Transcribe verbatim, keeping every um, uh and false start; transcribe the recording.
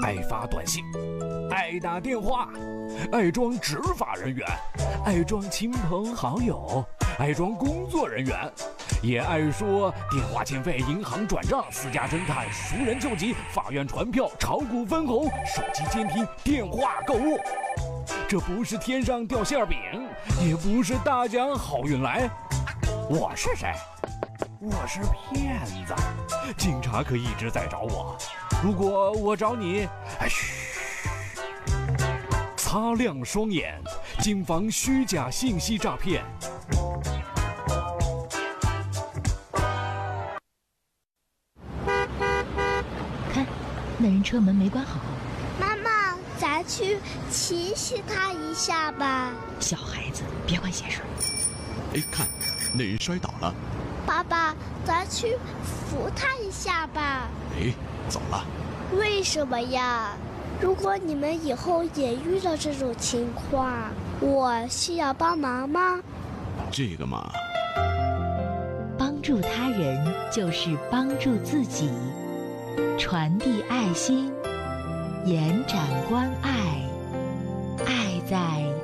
爱发短信，爱打电话，爱装执法人员，爱装亲朋好友，爱装工作人员，也爱说电话欠费、银行转账、私家侦探、熟人救急、法院传票、炒股分红、手机监听、电话购物。这不是天上掉馅饼，也不是大奖好运来。我是谁？我是骗子，警察可一直在找我。如果我找你，哎嘘，擦亮双眼，谨防虚假信息诈骗。 看，那人车门没关好。 妈妈，咱去提醒他一下吧。 小孩子别管闲事。 哎，看，那人摔倒了。 爸爸，咱去扶他一下吧。 哎，走了。 为什么呀？如果你们以后也遇到这种情况，我需要帮忙吗？ 这个嘛， 帮助他人就是帮助自己，传递爱心，延展关爱，爱在